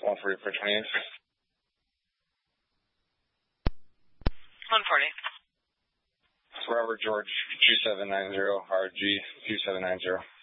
140 for 28. 140. It's Robert George 2790, RG 2790.